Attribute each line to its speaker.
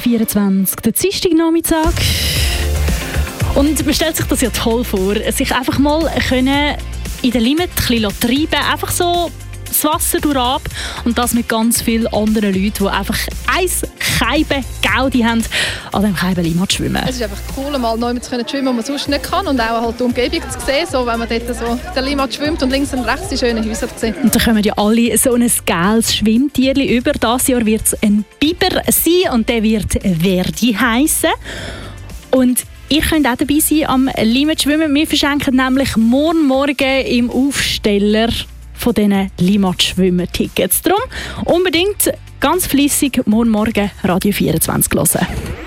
Speaker 1: 24, der Dienstagnachmittag. Und man stellt sich das ja toll vor, sich einfach mal können in der Limit ein bisschen treiben, einfach so das Wasser durchab und das mit ganz vielen anderen Leuten, die einfach eins Scheibe Gaudi haben, an diesem Scheiben Limmat schwimmen.
Speaker 2: Es ist einfach cool, mal neu zu schwimmen, wo man sonst nicht kann und auch halt die Umgebung zu sehen, so, wenn man dort so der Limmat schwimmt und links und rechts die schönen Häuser zu sehen.
Speaker 1: Und da kommen ja alle so ein geiles Schwimmtierchen über. Dieses Jahr wird es ein Biber sein und der wird Verdi heissen. Und ihr könnt auch dabei sein am Limmat schwimmen. Wir verschenken nämlich morgen im Aufsteller von diesen Limmat-Schwimmen-Tickets. Darum unbedingt ganz fleissig morgen Radio 24 hören.